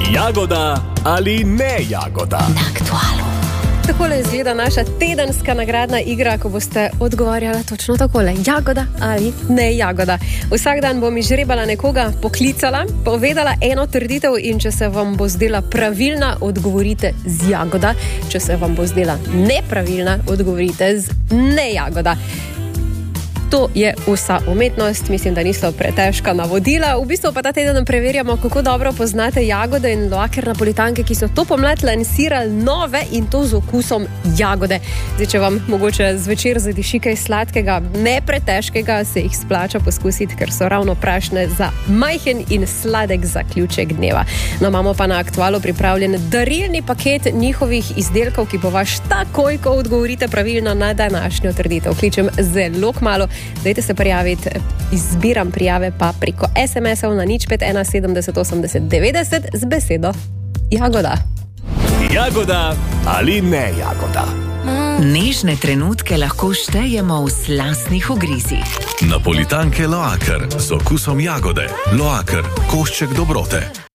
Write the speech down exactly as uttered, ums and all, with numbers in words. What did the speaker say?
Jagoda ali ne jagoda? Na Aktualu. Takole izgleda naša tedenska nagradna igra, ko boste odgovarjala točno takole. Jagoda ali ne jagoda. Vsak dan bom izžrebala nekoga, poklicala, povedala eno trditev in če se vam bo zdela pravilna, odgovorite z jagoda. Če se vam bo zdela nepravilna, odgovorite z ne jagoda. To je vsa umetnost, mislim, da niso pretežka navodila. V bistvu pa ta teden preverjamo, kako dobro poznate jagode in loaker napolitanke, ki so to pomlad lansirali nove in to z okusom jagode. Zdaj, če vam mogoče zvečer zadiši kaj sladkega, ne pretežkega, se jih splača poskusiti, ker so ravno prašne za majhen in sladek zaključek dneva. No, imamo pa na Aktualu pripravljen darilni paket njihovih izdelkov, ki bo vaš takoj, ko odgovorite pravilno na današnjo trditev. Kličem zelo kmalu. Dajte se prijaviti, izbiram prijave pa preko es em esov na nič pet ena sedemdeset osemdeset devetdeset z besedo jagoda. Jagoda ali ne jagoda? Nežne trenutke lahko štejemo v slastnih ugrizih. Napolitanke loaker z okusom jagode. Loaker, košček dobrote.